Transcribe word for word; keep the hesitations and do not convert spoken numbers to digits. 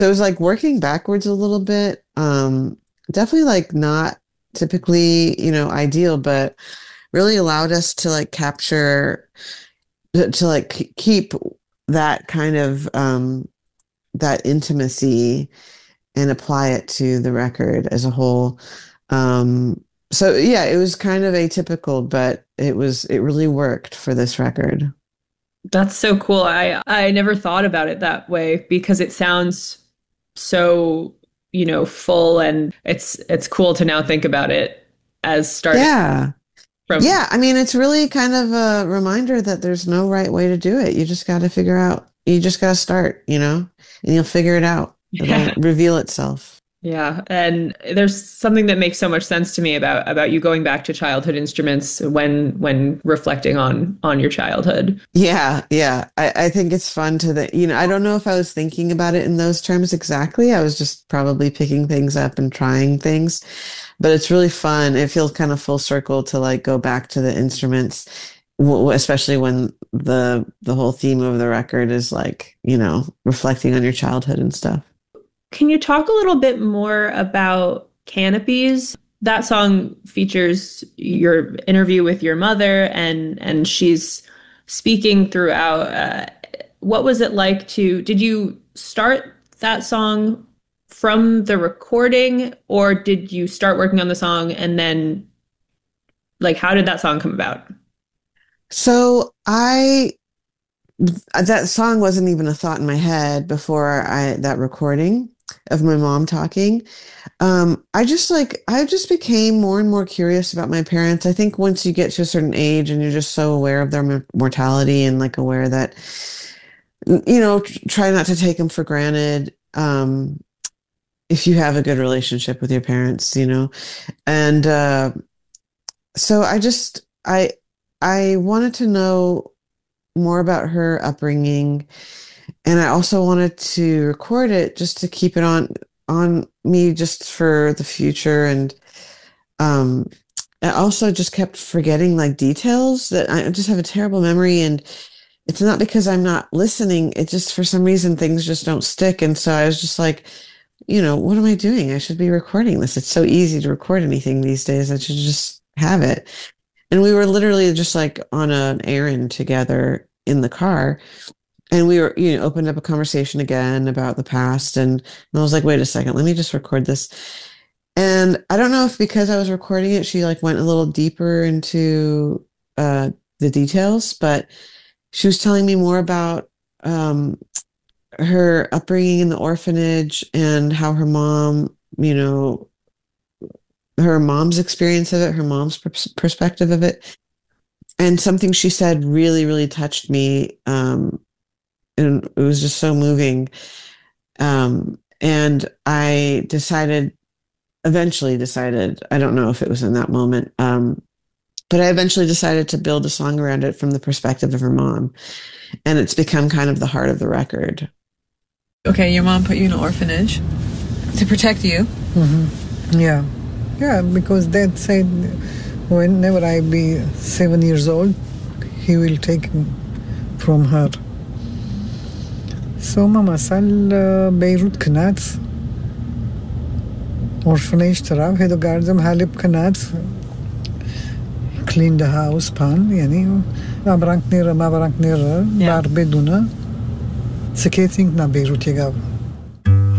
So it was like working backwards a little bit. Um, definitely like not typically, you know, ideal, but really allowed us to like capture to, to like k- keep that kind of um that intimacy and apply it to the record as a whole. Um, so yeah, it was kind of atypical, but it was it really worked for this record. That's so cool. I I never thought about it that way because it sounds so, you know, full, and it's it's cool to now think about it as starting Yeah. from Yeah, I mean, it's really kind of a reminder that there's no right way to do it. You just got to figure out, you just got to start, you know, and you'll figure it out. It'll yeah. reveal itself. Yeah, and there's something that makes so much sense to me about about you going back to childhood instruments when when reflecting on on your childhood. Yeah, yeah. I, I think it's fun to the, you know, I don't know if I was thinking about it in those terms exactly. I was just probably picking things up and trying things, but it's really fun. It feels kind of full circle to like go back to the instruments, w- especially when the the whole theme of the record is like, you know, reflecting on your childhood and stuff. Can you talk a little bit more about Canopies? That song features your interview with your mother, and and she's speaking throughout. Uh, what was it like to, did you start that song from the recording, or did you start working on the song and then, like, how did that song come about? So I that song wasn't even a thought in my head before I that recording of my mom talking. Um, I just like I just became more and more curious about my parents. I think once you get to a certain age and you're just so aware of their m- mortality and like aware that you know tr- try not to take them for granted. Um, if you have a good relationship with your parents, you know, and uh, so I just I I wanted to know more about her upbringing, and I also wanted to record it just to keep it on on me just for the future. And um I also just kept forgetting like details that I just have a terrible memory, and it's not because I'm not listening, it just for some reason things just don't stick. And so I was just like, you know, what am I doing? I should be recording this. It's so easy to record anything these days. I should just have it. And we were literally just like on an errand together in the car, and we were, you know, opened up a conversation again about the past. And, and I was like, wait a second, let me just record this. And I don't know if because I was recording it, she like went a little deeper into uh, the details, but she was telling me more about um, her upbringing in the orphanage and how her mom, you know, her mom's experience of it, her mom's pers- perspective of it. And something she said really, really touched me. Um, and it was just so moving. Um, and I decided, eventually decided, I don't know if it was in that moment, um, but I eventually decided to build a song around it from the perspective of her mom. And it's become kind of the heart of the record. Okay, your mom put you in an orphanage to protect you. Mm-hmm. Yeah. Yeah, because dad said whenever I be seven years old, he will take me from her. So mama sal Beirut Knats orphanage taraf hedo gardem Halib Knats clean the house pan yani ma brank nira ma brank nira bar beduna skating na Beirut yegav